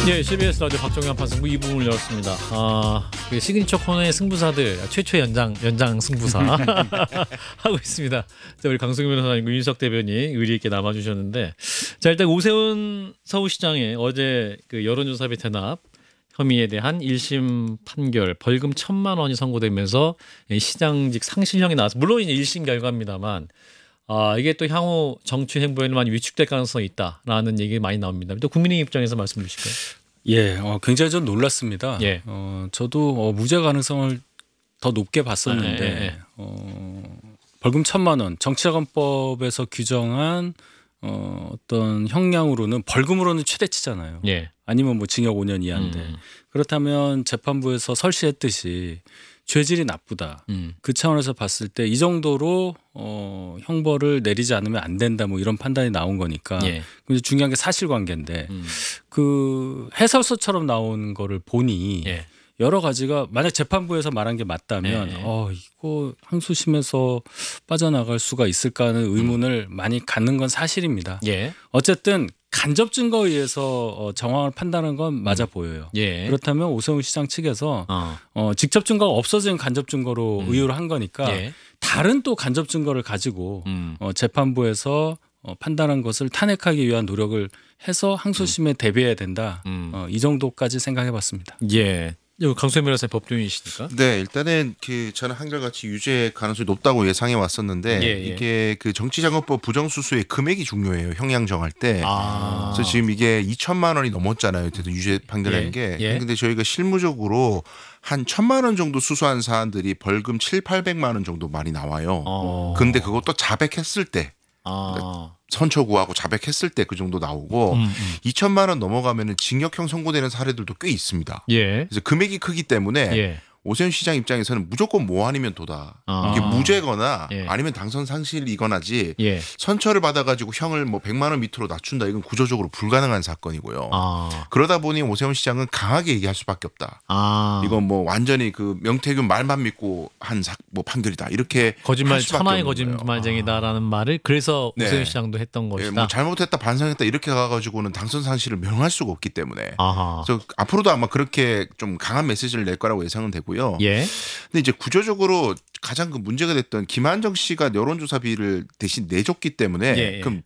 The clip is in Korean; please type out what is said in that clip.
예, CBS 라디오 박정현 판승부 2부를 열었습니다. 그 시그니처 코너의 승부사들 최초 연장 승부사 하고 있습니다. 자, 우리 강승규 변호사님, 윤석 대변인 의리 있게 남아주셨는데, 자, 일단 오세훈 서울시장의 어제 그 여론조사비 대납 혐의에 대한 1심 판결 벌금 1,000만 원이 선고되면서 시장직 상실형이 나와서, 물론 이제 1심 결과입니다만 이게 또 향후 정치 행보에는 많이 위축될 가능성이 있다라는 얘기 많이 나옵니다. 또 국민의 입장에서 말씀 주실까요? 예, 굉장히 좀 놀랐습니다. 예. 저도 무죄 가능성을 더 높게 봤었는데 벌금 1,000만 원, 정치자금법에서 규정한 어떤 형량으로는 벌금으로는 최대치잖아요. 예. 아니면 뭐 징역 5년 이하인데 그렇다면 재판부에서 설시했듯이 죄질이 나쁘다. 그 차원에서 봤을 때 이 정도로 형벌을 내리지 않으면 안 된다, 뭐 이런 판단이 나온 거니까. 예. 근데 중요한 게 사실관계인데 그 해설서처럼 나온 거를 보니 예. 여러 가지가, 만약 재판부에서 말한 게 맞다면 이거 항소심에서 빠져나갈 수가 있을까 하는 의문을 많이 갖는 건 사실입니다. 예. 어쨌든 간접 증거에 의해서 정황을 판단한 건 맞아 보여요. 예. 그렇다면 오세훈 시장 측에서 직접 증거가 없어진 간접 증거로 의유를 한 거니까 예. 다른 또 간접 증거를 가지고 재판부에서 판단한 것을 탄핵하기 위한 노력을 해서 항소심에 대비해야 된다. 이 정도까지 생각해봤습니다. 예. 강수현 변호사님 법조인이시니까. 네, 일단은 저는 한결같이 유죄 가능성이 높다고 예상해 왔었는데 예. 이게 그 정치자금법 부정수수의 금액이 중요해요. 형량 정할 때. 그래서 지금 이게 2,000만 원이 넘었잖아요. 그래도 유죄 판결한 게. 근데 저희가 실무적으로 한 1,000만 원 정도 수수한 사안들이 벌금 700~800만 원 정도 많이 나와요. 근데 그것도 자백했을 때. 선처구하고 자백했을 때 그 정도 나오고 2,000만 원 넘어가면은 징역형 선고되는 사례들도 꽤 있습니다. 예. 그래서 금액이 크기 때문에 예. 오세훈 시장 입장에서는 무조건 뭐 아니면 도다. 이게 무죄거나 아니면 당선 상실이거나지 선처를 받아가지고 형을 뭐 100만 원 밑으로 낮춘다, 이건 구조적으로 불가능한 사건이고요. 그러다 보니 오세훈 시장은 강하게 얘기할 수밖에 없다. 이건 뭐 완전히 그 명태균 말만 믿고 한 뭐 판결이다, 이렇게 거짓말, 할 수밖에 천하의 없는 거예요. 거짓말쟁이다라는 말을 그래서 네. 오세훈 시장도 했던 것이다. 뭐 잘못했다, 반성했다 이렇게 가가지고는 당선 상실을 명할 수가 없기 때문에. 그래서 앞으로도 아마 그렇게 좀 강한 메시지를 낼 거라고 예상은 되고요. 예. 근데 이제 구조적으로 가장 그 문제가 됐던 김한정 씨가 여론조사비를 대신 내줬기 때문에 그럼